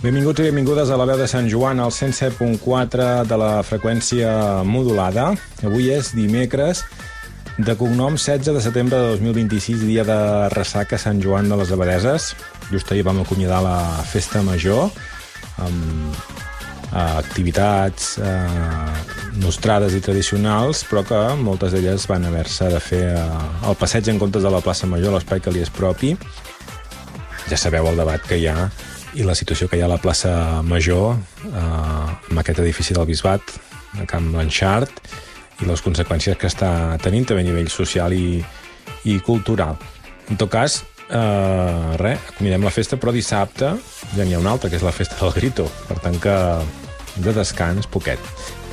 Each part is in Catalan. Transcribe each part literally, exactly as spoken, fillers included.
Benvinguts i benvingudes a la veu de Sant Joan, al cent set punt quatre de la freqüència modulada. Avui és dimecres, de cognom setze de setembre de dos mil vint-i-sis, dia de ressaca a Sant Joan de les Abadeses. Just ahir vam acomiadar la festa major, amb eh, activitats eh, nostrades i tradicionals, però que moltes d'elles van haver-se de fer eh, el passeig en comptes de la plaça Major, l'espai que li és propi. Ja sabeu el debat que hi ha i la situació que hi ha a la plaça Major, eh, amb aquest edifici del Bisbat, a Can Blanchard, i les conseqüències que està tenint també a nivell social i, i cultural. En tot cas, eh, res, acomiadem la festa, però dissabte ja n'hi ha una altra, que és la festa del Grito, per tant que de descans poquet.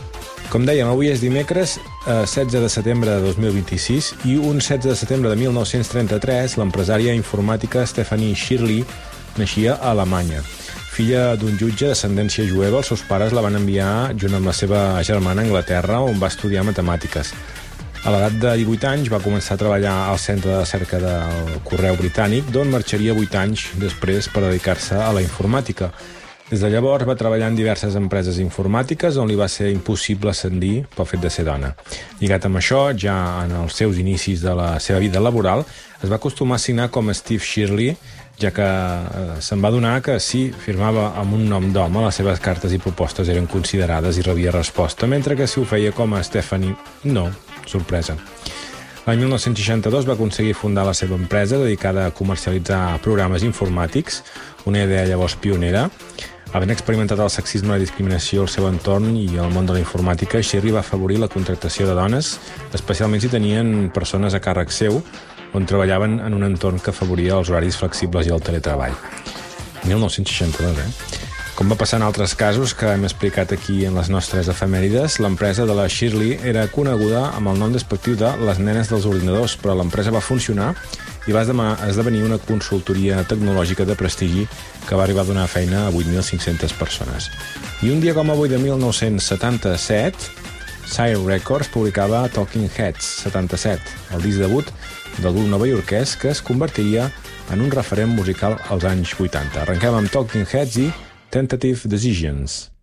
Com dèiem, avui és dimecres, eh, setze de setembre de dos mil vint-i-sis, i un setze de setembre de mil nou-cents trenta-tres, l'empresària informàtica Stephanie Shirley naixia a Alemanya. Filla d'un jutge d'ascendència jueva, els seus pares la van enviar junt amb la seva germana a Anglaterra, on va estudiar matemàtiques. A l'edat de divuit anys va començar a treballar al centre de recerca del Correu Britànic, d'on marxaria vuit anys després per dedicar-se a la informàtica. Des de llavors va treballar en diverses empreses informàtiques on li va ser impossible ascendir pel fet de ser dona. Lligat amb això, ja en els seus inicis de la seva vida laboral, es va acostumar a signar com Steve Shirley, ja que eh, se'n va adonar que si firmava amb un nom d'home, les seves cartes i propostes eren considerades i rebia resposta, mentre que si ho feia com a Stephanie, no, sorpresa. L'any mil nou-cents seixanta-dos va aconseguir fundar la seva empresa dedicada a comercialitzar programes informàtics, una idea llavors pionera. Havent experimentat el sexisme i la discriminació al seu entorn i al món de la informàtica, Shirley va afavorir la contractació de dones, especialment si tenien persones a càrrec seu, on treballaven en un entorn que afavoria els horaris flexibles i el teletreball. mil nou-cents seixanta-dos, eh? Com va passar en altres casos que hem explicat aquí en les nostres efemèrides, l'empresa de la Shirley era coneguda amb el nom despectiu de les nenes dels ordinadors, però l'empresa va funcionar i va esdevenir una consultoria tecnològica de prestigi que va arribar a donar feina a vuit mil cinc-centes persones. I un dia com avui de mil nou-cents setanta-set, Sire Records publicava Talking Heads setanta-set, el disc debut del grup novaiorquès que es convertiria en un referent musical als anys vuitanta. Arrenquem amb Talking Heads i Tentative Decisions.